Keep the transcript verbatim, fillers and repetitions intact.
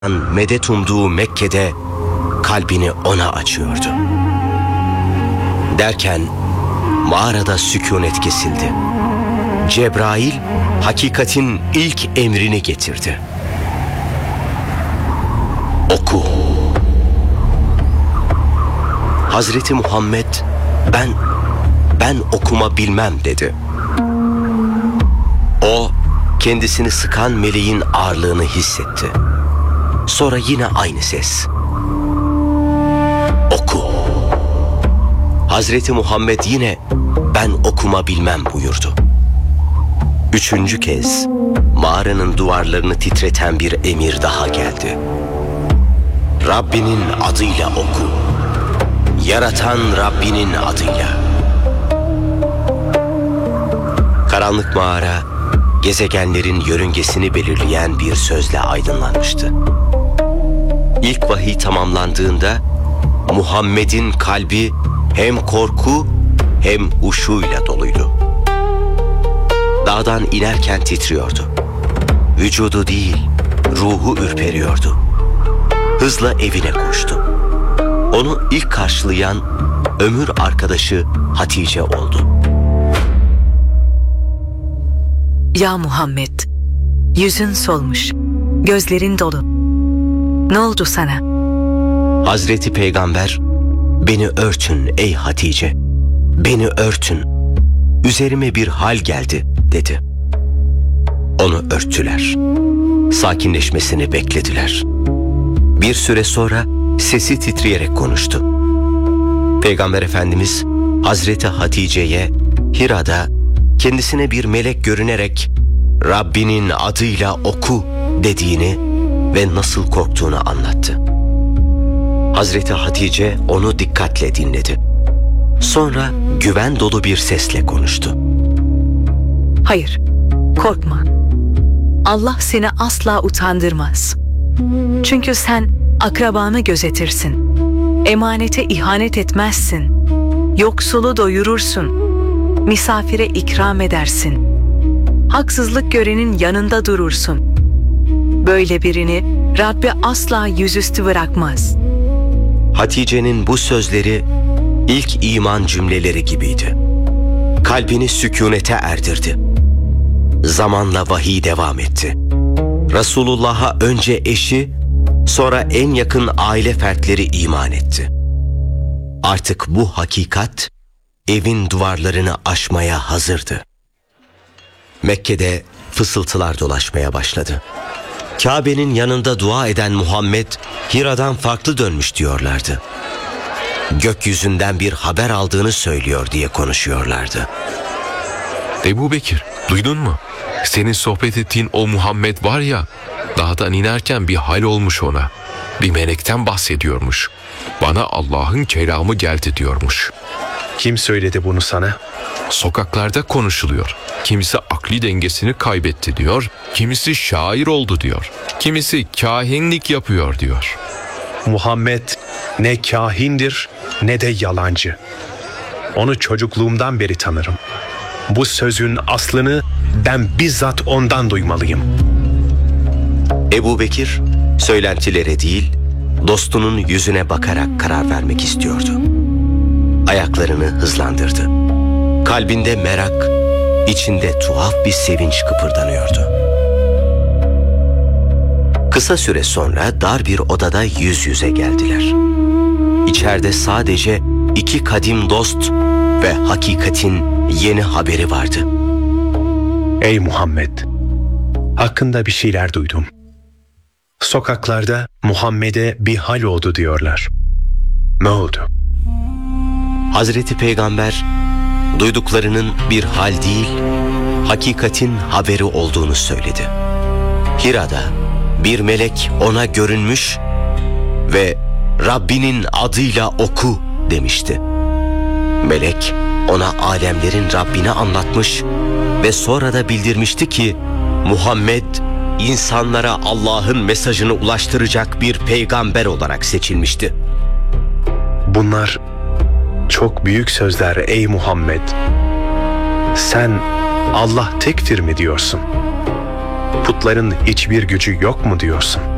medet umduğu Mekke'de kalbini ona açıyordu. Derken mağarada sükunet kesildi. Cebrail hakikatin ilk emrini getirdi. Oku. Hazreti Muhammed ben ben okuma bilmem dedi. O kendisini sıkan meleğin ağırlığını hissetti. Sonra yine aynı ses. Oku. Hazreti Muhammed yine ben okuma bilmem buyurdu. Üçüncü kez mağaranın duvarlarını titreten bir emir daha geldi. Rabbinin adıyla oku. Yaratan Rabbinin adıyla. Karanlık mağara gezegenlerin yörüngesini belirleyen bir sözle aydınlanmıştı. İlk vahiy tamamlandığında Muhammed'in kalbi hem korku hem huşuyla doluydu. Dağdan inerken titriyordu. Vücudu değil, ruhu ürperiyordu. Hızla evine koştu. Onu ilk karşılayan ömür arkadaşı Hatice oldu. Ya Muhammed, yüzün solmuş, gözlerin dolu. Ne oldu sana? Hazreti Peygamber, beni örtün ey Hatice, beni örtün, üzerime bir hal geldi dedi. Onu örttüler, sakinleşmesini beklediler. Bir süre sonra sesi titreyerek konuştu. Peygamber Efendimiz Hazreti Hatice'ye Hira'da kendisine bir melek görünerek Rabbinin adıyla oku dediğini ve nasıl korktuğunu anlattı. Hazreti Hatice onu dikkatle dinledi. Sonra güven dolu bir sesle konuştu. Hayır, korkma. Allah seni asla utandırmaz. Çünkü sen akrabanı gözetirsin. Emanete ihanet etmezsin. Yoksulu doyurursun. Misafire ikram edersin. Haksızlık görenin yanında durursun. Böyle birini Rabbi asla yüzüstü bırakmaz. Hatice'nin bu sözleri ilk iman cümleleri gibiydi. Kalbini sükunete erdirdi. Zamanla vahiy devam etti. Resulullah'a önce eşi, sonra en yakın aile fertleri iman etti. Artık bu hakikat evin duvarlarını aşmaya hazırdı. Mekke'de fısıltılar dolaşmaya başladı. Kabe'nin yanında dua eden Muhammed Hira'dan farklı dönmüş diyorlardı. Gökyüzünden bir haber aldığını söylüyor diye konuşuyorlardı. Ebu Bekir, duydun mu? Senin sohbet ettiğin o Muhammed var ya, dağdan inerken bir hal olmuş ona. Bir melekten bahsediyormuş. Bana Allah'ın kelamı geldi diyormuş. Kim söyledi bunu sana? Sokaklarda konuşuluyor. Kimisi akli dengesini kaybetti diyor. Kimisi şair oldu diyor. Kimisi kahinlik yapıyor diyor. Muhammed ne kahindir ne de yalancı. Onu çocukluğumdan beri tanırım. Bu sözün aslını ben bizzat ondan duymalıyım. Ebu Bekir söylentilere değil, dostunun yüzüne bakarak karar vermek istiyordu. Ayaklarını hızlandırdı. Kalbinde merak, içinde tuhaf bir sevinç kıpırdanıyordu. Kısa süre sonra dar bir odada yüz yüze geldiler. İçeride sadece iki kadim dost ve hakikatin yeni haberi vardı. Ey Muhammed, hakkında bir şeyler duydum. Sokaklarda Muhammed'e bir hal oldu diyorlar. Ne oldu? Hazreti Peygamber duyduklarının bir hal değil, hakikatin haberi olduğunu söyledi. Hira'da bir melek ona görünmüş ve Rabbinin adıyla oku demişti. Melek ona alemlerin Rabbini anlatmış ve sonra da bildirmişti ki Muhammed insanlara Allah'ın mesajını ulaştıracak bir peygamber olarak seçilmişti. Bunlar çok büyük sözler ey Muhammed. Sen Allah tektir mi diyorsun? Putların hiçbir gücü yok mu diyorsun?